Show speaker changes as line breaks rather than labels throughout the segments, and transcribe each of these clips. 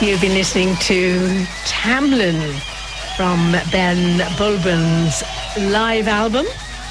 You've been listening to Tamlin from Ben Bulben's live album.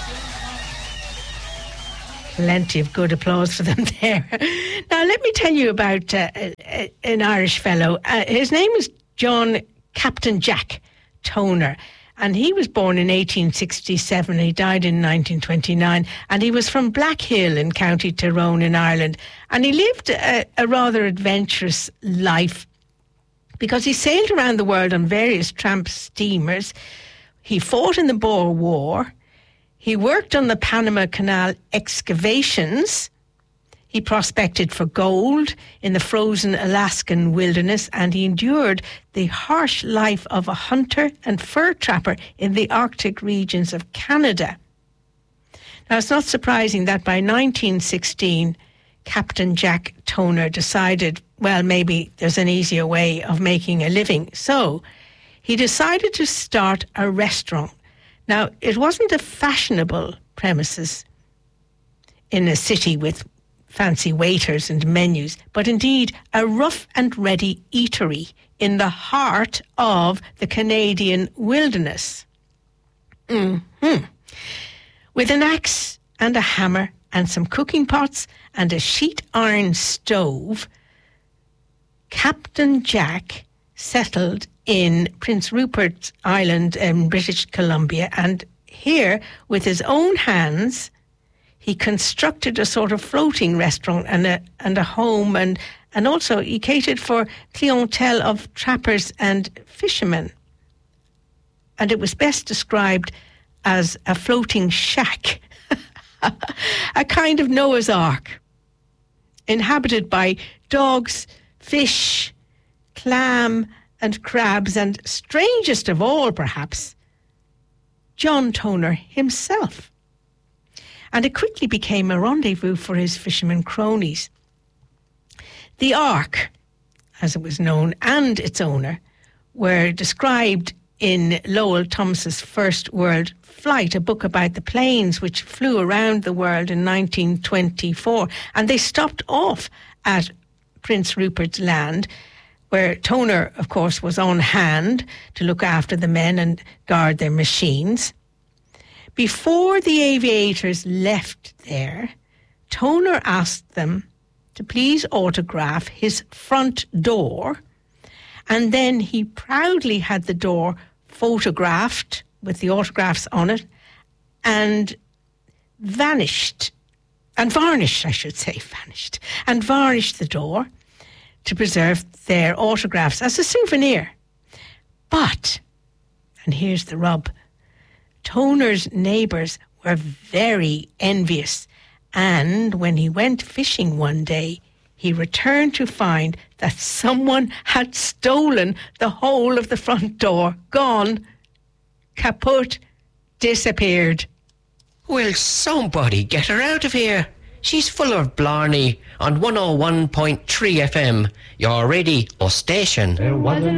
Plenty of good applause for them there. Now, let me tell you about an Irish fellow. His name is John Captain Jack Toner. And he was born in 1867. He died in 1929. And he was from Blackhill in County Tyrone in Ireland. And he lived a rather adventurous life because he sailed around the world on various tramp steamers. He fought in the Boer War. He worked on the Panama Canal excavations. He prospected for gold in the frozen Alaskan wilderness, and he endured the harsh life of a hunter and fur trapper in the Arctic regions of Canada. Now, it's not surprising that by 1916, Captain Jack Toner decided, well, maybe there's an easier way of making a living. So he decided to start a restaurant. Now, it wasn't a fashionable premises in a city with fancy waiters and menus, but indeed a rough and ready eatery in the heart of the Canadian wilderness. With an axe and a hammer and some cooking pots and a sheet iron stove, Captain Jack settled in Prince Rupert Island in British Columbia, and here, with his own hands, he constructed a sort of floating restaurant and a home, and also he catered for clientele of trappers and fishermen. And it was best described as a floating shack, a kind of Noah's Ark, inhabited by dogs, fish, clam and crabs, and strangest of all, perhaps, John Toner himself. And it quickly became a rendezvous for his fishermen cronies. The Ark, as it was known, and its owner were described in Lowell Thomas's First World Flight, a book about the planes which flew around the world in 1924. And they stopped off at Prince Rupert's Land, where Toner, of course, was on hand to look after the men and guard their machines. Before the aviators left there, Toner asked them to please autograph his front door, and then he proudly had the door photographed with the autographs on it and varnished the door to preserve their autographs as a souvenir. But, and here's the rub, Toner's neighbours were very envious, and when he went fishing one day, he returned to find that someone had stolen the whole of the front door. Gone. Kaput. Disappeared.
Will somebody get her out of here? She's full of blarney on 101.3 FM, your radio station.
There wasn't